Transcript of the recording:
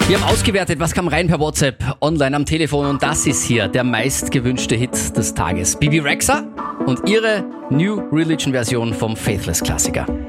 Wir haben ausgewertet, was kam rein per WhatsApp, online, am Telefon, und das ist hier der meistgewünschte Hit des Tages. Bebe Rexha und ihre New Religion Version vom Faithless Klassiker.